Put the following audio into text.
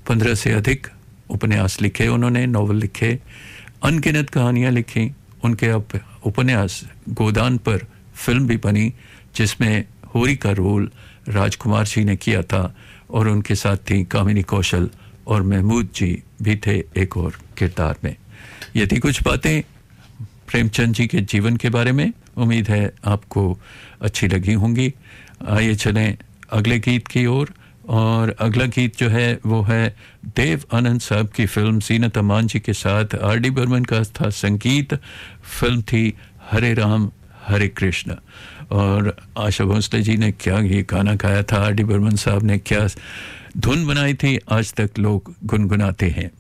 15 से अधिक उपन्यास लिखे उन्होंने, नॉवल लिखे, अनगिनत कहानियाँ लिखी। उनके अब उपन्यास गोदान पर फिल्म भी बनी जिसमें होरी का रोल राजकुमार जी ने किया था और उनके साथ थी कामिनी कौशल और महमूद जी भी थे एक और किरदार में। ये थी कुछ बातें प्रेमचंद जी के जीवन के बारे में। उम्मीद है आपको अच्छी लगी होंगी। आइए चलें अगले गीत की ओर। और अगला गीत जो है वो है देव आनंद साहब की फिल्म जीनत अमान जी के साथ आर.डी. बर्मन का था संगीत। फिल्म थी हरे राम हरे कृष्ण और आशा भोसले जी ने क्या ये गाना गाया था, आर.डी. बर्मन साहब ने क्या धुन बनाई थी, आज तक लोग गुनगुनाते हैं।